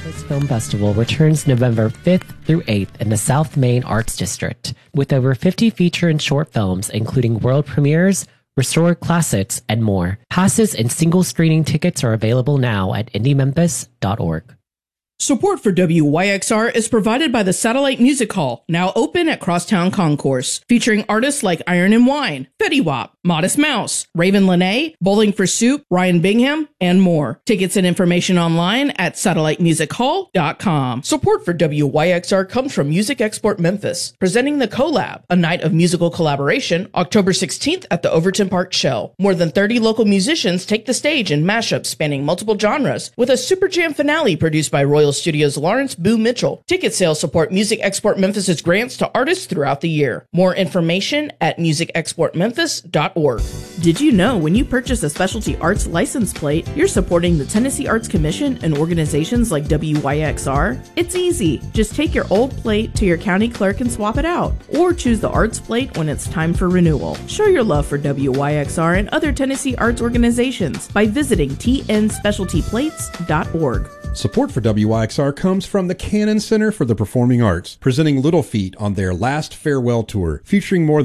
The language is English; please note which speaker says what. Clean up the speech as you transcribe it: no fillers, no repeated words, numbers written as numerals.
Speaker 1: Memphis Film Festival returns November 5th through 8th in the South Main Arts District, with over 50 feature and short films, including world premieres, restored classics, and more. Passes and single screening tickets are available now at indiememphis.org.
Speaker 2: Support for WYXR is provided by the Satellite Music Hall, now open at Crosstown Concourse, featuring artists like Iron and Wine, Fetty Wap, Modest Mouse, Raven Lene, Bowling for Soup, Ryan Bingham, and more. Tickets and information online at satellitemusichall.com. Support for WYXR comes from Music Export Memphis, presenting the Collab, a night of musical collaboration, October 16th at the Overton Park Shell. More than 30 local musicians take the stage in mashups spanning multiple genres, with a Super Jam finale produced by Royal Studios' Lawrence Boo Mitchell. Ticket sales support Music Export Memphis' grants to artists throughout the year. More information at musicexportmemphis.org. Did you know when you purchase a specialty arts license plate, you're supporting the Tennessee Arts Commission and organizations like WYXR? It's easy. Just take your old plate to your county clerk and swap it out, or choose the arts plate when it's time for renewal. Show your love for WYXR and other Tennessee arts organizations by visiting tnspecialtyplates.org.
Speaker 3: Support for WYXR comes from the Cannon Center for the Performing Arts, presenting Little Feat on their last farewell tour, featuring more than